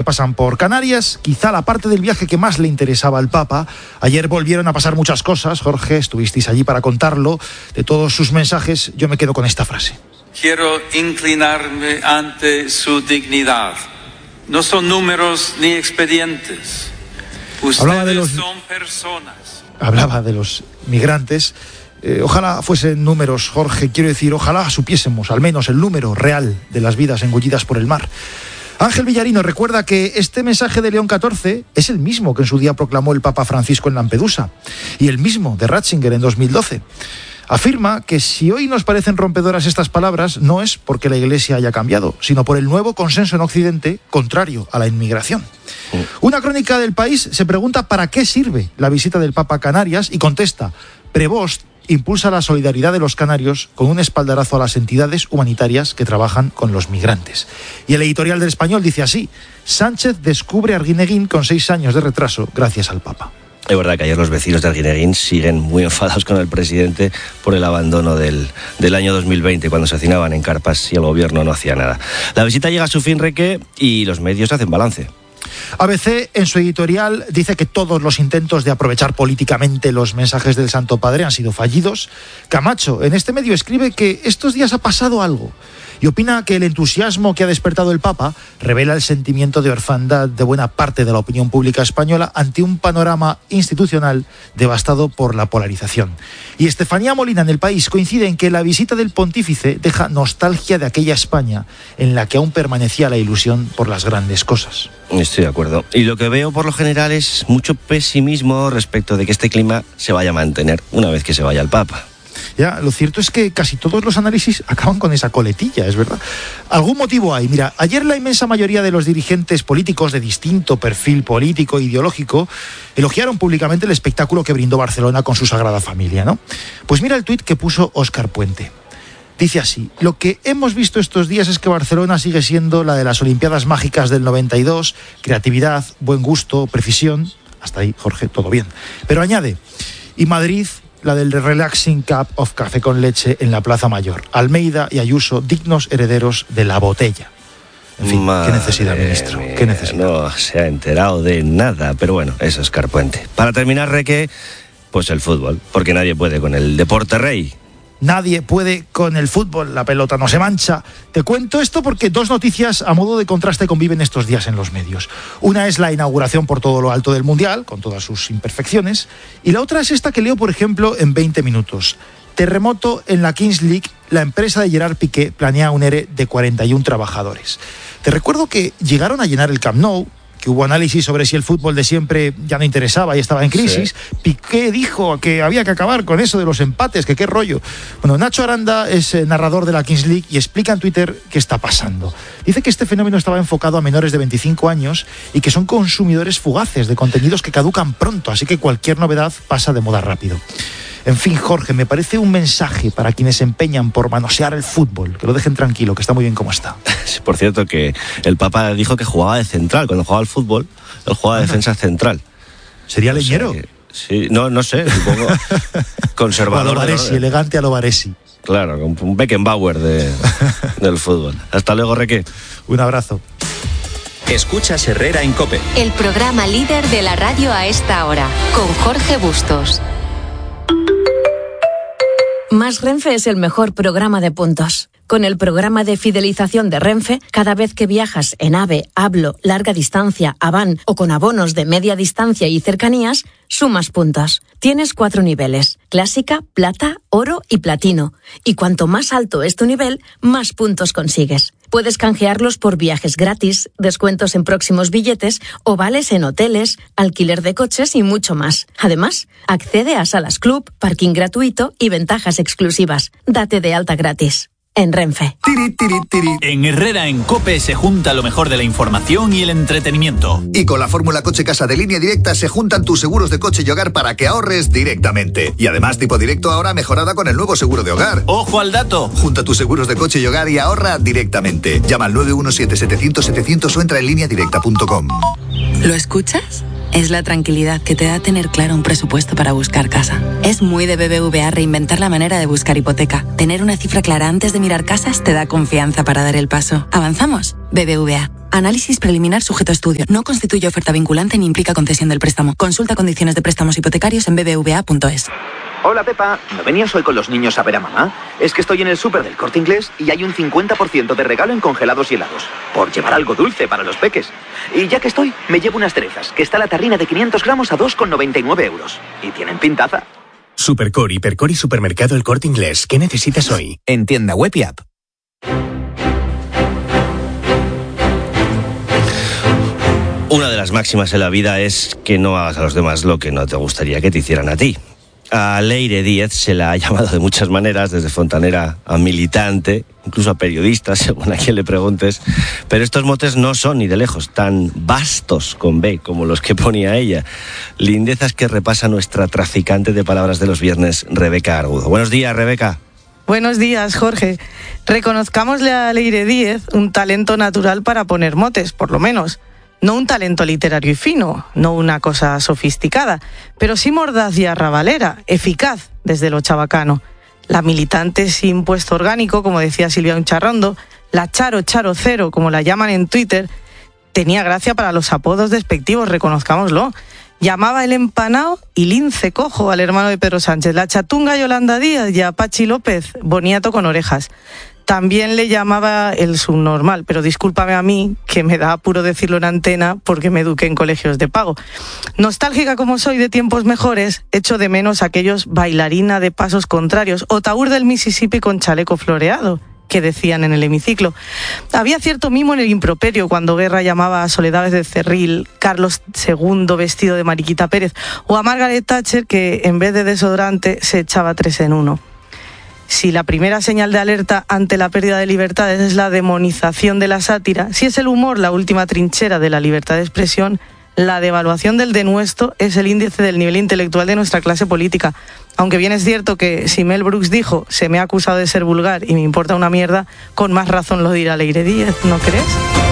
pasan por Canarias, quizá la parte del viaje que más le interesaba al Papa. Ayer volvieron a pasar muchas cosas, Jorge, estuvisteis allí para contarlo. De todos sus mensajes, yo me quedo con esta frase. Quiero inclinarme ante su dignidad. No son números ni expedientes. Ustedes son personas. Hablaba de los migrantes. Ojalá fuesen números, Jorge, quiero decir, ojalá supiésemos al menos el número real de las vidas engullidas por el mar. Ángel Villarino recuerda que este mensaje de León XIV es el mismo que en su día proclamó el Papa Francisco en Lampedusa y el mismo de Ratzinger en 2012. Afirma que si hoy nos parecen rompedoras estas palabras, no es porque la Iglesia haya cambiado, sino por el nuevo consenso en Occidente contrario a la inmigración. Una crónica del País se pregunta para qué sirve la visita del Papa a Canarias y contesta: Prevost impulsa la solidaridad de los canarios con un espaldarazo a las entidades humanitarias que trabajan con los migrantes. Y el editorial del Español dice así: Sánchez descubre Arguineguín con 6 años de retraso gracias al Papa. Es verdad que ayer los vecinos de Arguineguín siguen muy enfadados con el presidente por el abandono del año 2020, cuando se hacinaban en carpas y el gobierno no hacía nada. La visita llega a su fin, Reque, y los medios hacen balance. ABC, en su editorial, dice que todos los intentos de aprovechar políticamente los mensajes del Santo Padre han sido fallidos. Camacho, en este medio, escribe que estos días ha pasado algo y opina que el entusiasmo que ha despertado el Papa revela el sentimiento de orfandad de buena parte de la opinión pública española ante un panorama institucional devastado por la polarización. Y Estefanía Molina, en El País, coincide en que la visita del pontífice deja nostalgia de aquella España en la que aún permanecía la ilusión por las grandes cosas. Estoy de acuerdo. Y lo que veo por lo general es mucho pesimismo respecto de que este clima se vaya a mantener una vez que se vaya el Papa. Ya, lo cierto es que casi todos los análisis acaban con esa coletilla, es verdad. Algún motivo hay. Mira, ayer la inmensa mayoría de los dirigentes políticos de distinto perfil político e ideológico elogiaron públicamente el espectáculo que brindó Barcelona con su Sagrada Familia, ¿no? Pues mira el tuit que puso Óscar Puente. Dice así: lo que hemos visto estos días es que Barcelona sigue siendo la de las Olimpiadas Mágicas del 92, creatividad, buen gusto, precisión. Hasta ahí, Jorge, todo bien. Pero añade: y Madrid, la del Relaxing Cup of Café con Leche en la Plaza Mayor. Almeida y Ayuso, dignos herederos de la botella. En fin, qué necesidad, ministro, qué necesidad. No se ha enterado de nada, pero bueno, eso es Carpuente. Para terminar, Reque, pues el fútbol, porque nadie puede con el deporte rey. Nadie puede con el fútbol, la pelota no se mancha. Te cuento esto porque 2 noticias a modo de contraste conviven estos días en los medios. Una es la inauguración por todo lo alto del Mundial, con todas sus imperfecciones, y la otra es esta que leo, por ejemplo, en 20 minutos. Terremoto en la Kings League, la empresa de Gerard Piqué planea un ERE de 41 trabajadores. Te recuerdo que llegaron a llenar el Camp Nou, que hubo análisis sobre si el fútbol de siempre ya no interesaba y estaba en crisis. Sí. Piqué dijo que había que acabar con eso de los empates, que qué rollo. Bueno, Nacho Aranda es narrador de la Kings League y explica en Twitter qué está pasando. Dice que este fenómeno estaba enfocado a menores de 25 años y que son consumidores fugaces de contenidos que caducan pronto, así que cualquier novedad pasa de moda rápido. En fin, Jorge, me parece un mensaje para quienes se empeñan por manosear el fútbol, que lo dejen tranquilo, que está muy bien como está. Por cierto, que el Papa dijo que jugaba de central. Cuando jugaba al fútbol, él jugaba de defensa central. ¿Sería leñero? Sí, no sé, supongo. Conservador. A lo Baresi, elegante a lo Baresi. Claro, un Beckenbauer del fútbol. Hasta luego, Reque. Un abrazo. Escuchas Herrera en COPE. El programa líder de la radio a esta hora, con Jorge Bustos. Más Renfe es el mejor programa de puntos. Con el programa de fidelización de Renfe, cada vez que viajas en AVE, Hablo, larga distancia, Avan o con abonos de media distancia y cercanías, sumas puntos. Tienes 4 niveles: clásica, plata, oro y platino. Y cuanto más alto es tu nivel, más puntos consigues. Puedes canjearlos por viajes gratis, descuentos en próximos billetes o vales en hoteles, alquiler de coches y mucho más. Además, accede a salas club, parking gratuito y ventajas exclusivas. Date de alta gratis. En Renfe. En Herrera en COPE se junta lo mejor de la información y el entretenimiento. Y con la fórmula Coche Casa de Línea Directa se juntan tus seguros de coche y hogar para que ahorres directamente. Y además Tipo Directo ahora mejorada con el nuevo seguro de hogar. ¡Ojo al dato! Junta tus seguros de coche y hogar y ahorra directamente. Llama al 917-700-700 o entra en lineadirecta.com. ¿Lo escuchas? Es la tranquilidad que te da tener claro un presupuesto para buscar casa. Es muy de BBVA reinventar la manera de buscar hipoteca. Tener una cifra clara antes de mirar casas te da confianza para dar el paso. ¿Avanzamos? BBVA. Análisis preliminar sujeto a estudio. No constituye oferta vinculante ni implica concesión del préstamo. Consulta condiciones de préstamos hipotecarios en bbva.es. Hola Pepa, ¿no venías hoy con los niños a ver a mamá? Es que estoy en el súper del Corte Inglés y hay un 50% de regalo en congelados y helados. Por llevar algo dulce para los peques. Y ya que estoy, me llevo unas cerezas, que está la tarrina de 500 gramos a 2,99 euros. Y tienen pintaza. Supercore, Hipercore y Supermercado El Corte Inglés. ¿Qué necesitas hoy? En tienda web y app. Una de las máximas en la vida es que no hagas a los demás lo que no te gustaría que te hicieran a ti. A Leire Díez se la ha llamado de muchas maneras, desde fontanera a militante, incluso a periodista, según a quien le preguntes. Pero estos motes no son ni de lejos tan vastos con B como los que ponía ella. Lindezas que repasa nuestra traficante de palabras de los viernes, Rebeca Argudo. Buenos días, Rebeca. Buenos días, Jorge. Reconozcámosle a Leire Díez un talento natural para poner motes, por lo menos. No un talento literario y fino, no una cosa sofisticada, pero sí mordaz y arrabalera, eficaz desde lo chabacano. La militante sin puesto orgánico, como decía Silvia Uncharrondo, la Charo Cero, como la llaman en Twitter, tenía gracia para los apodos despectivos, reconozcámoslo. Llamaba el empanao y lince cojo al hermano de Pedro Sánchez, la chatunga Yolanda Díaz y a Pachi López, boniato con orejas. También le llamaba el subnormal, pero discúlpame a mí, que me da apuro decirlo en antena porque me eduqué en colegios de pago. Nostálgica como soy de tiempos mejores, echo de menos aquellos bailarina de pasos contrarios o taur del Mississippi con chaleco floreado, que decían en el hemiciclo. Había cierto mimo en el improperio cuando Guerra llamaba a Soledad de Cerril, Carlos II vestido de Mariquita Pérez, o a Margaret Thatcher que en vez de desodorante se echaba 3 en 1. Si la primera señal de alerta ante la pérdida de libertades es la demonización de la sátira, si es el humor la última trinchera de la libertad de expresión, la devaluación del denuesto es el índice del nivel intelectual de nuestra clase política. Aunque bien es cierto que si Mel Brooks dijo «se me ha acusado de ser vulgar y me importa una mierda», con más razón lo dirá Leire Díez, ¿no crees?